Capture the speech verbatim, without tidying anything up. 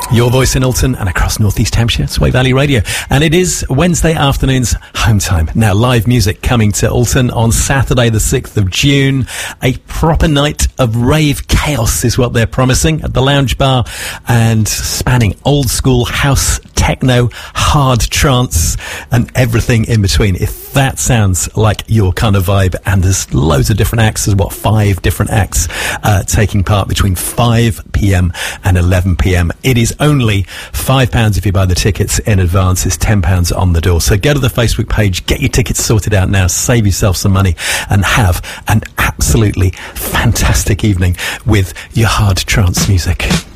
Your voice in Alton and across North East Hampshire, Sway Valley Radio. And it is Wednesday afternoon's home time. Now, live music coming to Alton on Saturday the sixth of June. A proper night of rave chaos is what they're promising at the Lounge Bar, and spanning old school house, techno, hard trance, and everything in between. If that sounds like your kind of vibe, and there's loads of different acts, there's what, five different acts uh, taking part between five p.m. and eleven p.m. It is only five pounds if you buy the tickets in advance. It's ten pounds on the door. So go to the Facebook page, get your tickets sorted out now, save yourself some money, and have an absolutely fantastic evening with your hard trance music.